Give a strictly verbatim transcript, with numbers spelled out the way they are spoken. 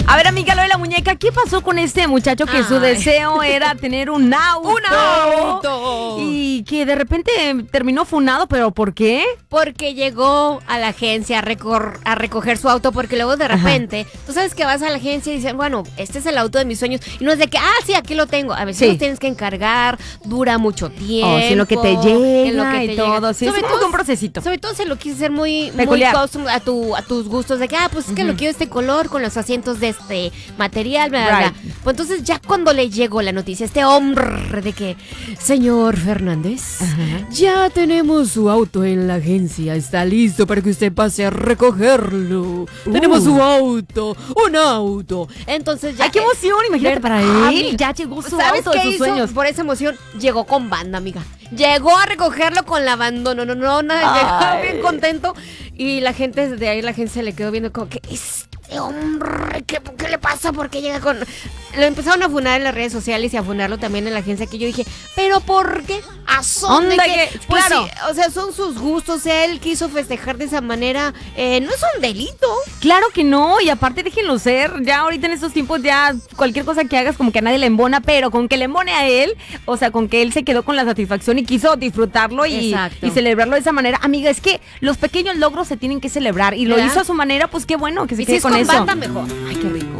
A ver, amiga, lo de la muñeca, ¿qué pasó con este muchacho que Ay. su deseo era tener un auto? ¡Un auto! Y que de repente terminó funado, ¿pero por qué? Porque llegó a la agencia a, recor- a recoger su auto, porque luego de repente, Ajá. tú sabes que vas a la agencia y dicen, bueno, este es el auto de mis sueños, y no es de que, ah, sí, aquí lo tengo. A veces sí. lo tienes que encargar, dura mucho tiempo. Oh, sí, en lo que te llega en lo que te y todo, llega. sí, sobre es todo un procesito. Sobre todo se lo quise hacer muy, Peculiar. muy custom a, tu, a tus gustos, de que, ah, pues es que uh-huh. lo quiero este color, con los asientos de este material, bla, bla, right. bla. Pues entonces ya cuando le llegó la noticia, este hombre de que, señor Fernández, uh-huh. ya tenemos su auto en la agencia, está listo para que usted pase a recogerlo. Uh. Tenemos su auto, un auto. Entonces ya... ¡Ay, qué emoción! Imagínate ver, para él, amiga, ya llegó su ¿sabes auto qué de sus hizo? sueños. Por esa emoción, llegó con banda, amiga. Llegó a recogerlo con la banda, no, no, no, nada, llegó bien contento. Y la gente de ahí, la gente se le quedó viendo como que este hombre, ¿qué, qué le pasa? ¿Por qué llega con...? Lo empezaron a funar en las redes sociales y a funarlo también en la agencia, que yo dije, ¿pero por qué? ¿A son de que? Pues claro. Sí, o sea, son sus gustos, o sea, él quiso festejar de esa manera, eh, no es un delito. Claro que no, y aparte déjenlo ser, ya ahorita en estos tiempos ya cualquier cosa que hagas como que a nadie le embona, pero con que le embone a él, o sea, con que él se quedó con la satisfacción y quiso disfrutarlo y, y celebrarlo de esa manera. Amiga, es que los pequeños logros se tienen que celebrar y lo ¿verdad? Hizo a su manera, pues qué bueno que se y quede si con es con eso. Banda, mejor. Ay, qué rico.